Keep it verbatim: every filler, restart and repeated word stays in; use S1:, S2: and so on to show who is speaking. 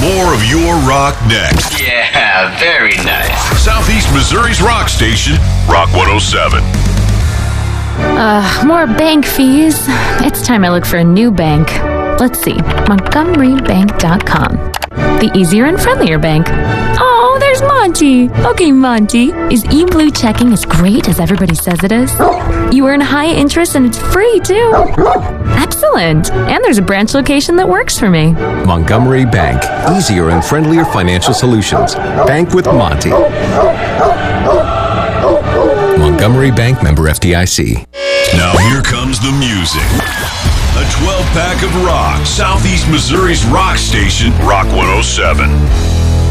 S1: More of your rock next.
S2: Yeah, very nice.
S1: Southeast Missouri's rock station, Rock one oh seven.
S3: Uh, more bank fees. It's time I look for a new bank. Let's see, Montgomery Bank dot com. The easier and friendlier bank. Oh, there's Monty. Okay, Monty. Is eBlue checking as great as everybody says it is? You earn high interest and it's free, too. Excellent. And there's a branch location that works for me.
S4: Montgomery Bank. Easier and friendlier financial solutions. Bank with Monty. Montgomery Bank, member F D I C.
S1: Now here comes the music. A twelve-pack of rock. Southeast Missouri's rock station, Rock one oh seven.